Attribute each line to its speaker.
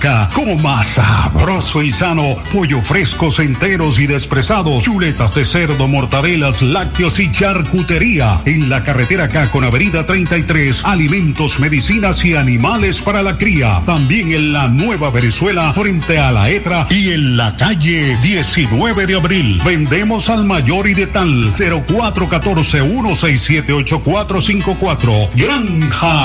Speaker 1: Coma sabroso y sano, pollo frescos, enteros y despresados, chuletas de cerdo, mortadelas, lácteos y charcutería. En la carretera K con Avenida 33, alimentos, medicinas y animales para la cría. También en la Nueva Venezuela, frente a la ETRA y en la calle 19 de abril. Vendemos al mayor y de tal, 0414-167-8454. Granja